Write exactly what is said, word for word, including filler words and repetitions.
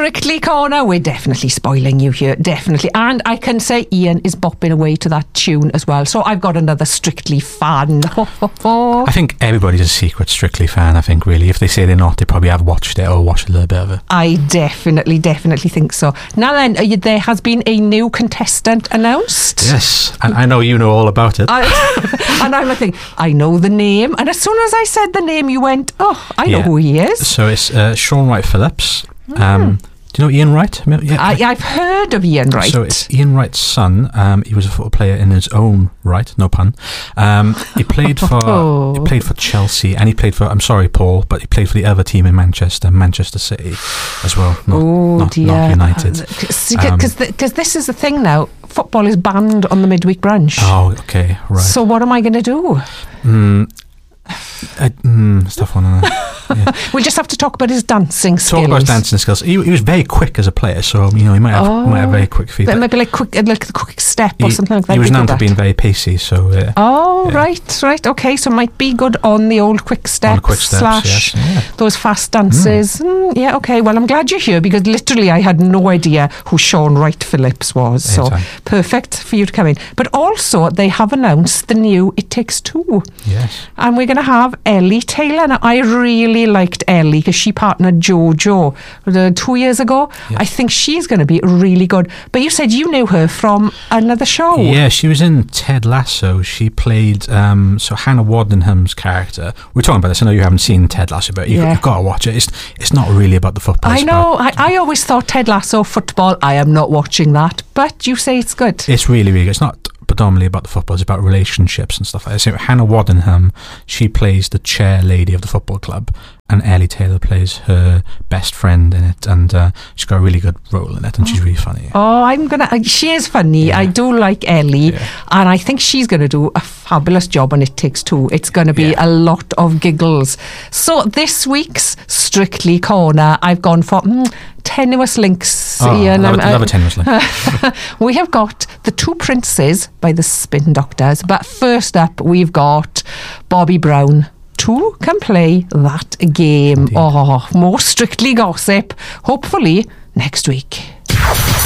Strictly Corner, we're definitely spoiling you here, definitely. And I can say Ian is bopping away to that tune as well. So I've got another Strictly fan. I think everybody's a secret Strictly fan, I think, really. If they say they're not, they probably have watched it or watched a little bit of it. I definitely, definitely think so. Now then, there has been a new contestant announced. Yes, and I know you know all about it. I, and I'm like, I know the name. And as soon as I said the name, you went, oh, I know yeah. who he is. So it's uh, Shaun Wright-Phillips. Mm. Um, do you know Ian Wright? Yeah. I, I've heard of Ian Wright. So it's Ian Wright's son. Um, he was a football player in his own right, no pun. Um, he played for oh. he played for Chelsea, and he played for, I'm sorry, Paul, but he played for the other team in Manchester, Manchester City, as well. Not, oh not, dear, not United. Because um, this is the thing now. Football is banned on the midweek brunch. Oh, okay, right. So what am I going to do? Mm, I, mm, it's a tough one, isn't it? Yeah. We'll just have to talk about his dancing skills. Talk about his dancing skills. He, he was very quick as a player, so you know he might have, oh, might have very quick feet. Maybe like quick, like a quick step or he, something like that. He was known for being very pacey, so. Uh, oh yeah. right, right, okay. So might be good on the old quick steps, quick steps slash yes. yeah. those fast dances. Mm. Mm, yeah, okay. Well, I'm glad you're here because literally I had no idea who Shaun Wright-Phillips was. Anytime. So perfect for you to come in. But also they have announced the new It Takes Two. Yes. And we're going to have Ellie Taylor. Now, I really liked Ellie because she partnered Jojo uh, two years ago. Yeah. I think she's going to be really good. But you said you knew her from another show. Yeah, she was in Ted Lasso. She played um, so Hannah Waddingham's character. We're talking about this. I know you haven't seen Ted Lasso, but you've, yeah. you've got to watch it. It's it's not really about the football. I know. I, I always thought Ted Lasso football. I am not watching that, but you say it's good. It's really, really good. It's not predominantly about the football, it's about relationships and stuff like that. So Hannah Waddingham, she plays the chair lady of the football club, and Ellie Taylor plays her best friend in it, and uh, she's got a really good role in it, and oh. she's really funny. Oh, I'm gonna. Uh, she is funny. Yeah. I do like Ellie, yeah. and I think she's gonna do a fabulous job on It Takes Two. It's gonna be yeah. a lot of giggles. So this week's Strictly Corner, I've gone for mm, tenuous links. Oh, Ian. love, a, love a tenuous link. We have got The Two Princes by the Spin Doctors, but first up we've got Bobby Brown. Two can play that game. Indeed. Oh, more Strictly Gossip, hopefully next week.